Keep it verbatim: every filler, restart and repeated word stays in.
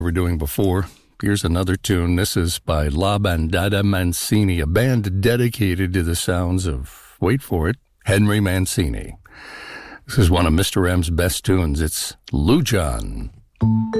were doing before. Here's another tune. This is by La Bandada Mancini, a band dedicated to the sounds of, wait for it, Henry Mancini. This is one of Mister M's best tunes. It's Lujan.